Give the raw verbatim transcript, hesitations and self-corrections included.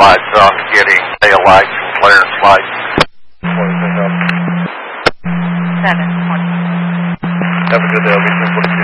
lights on, getting tail lights and clearance lights. seven twenty. Have a good day. I'll be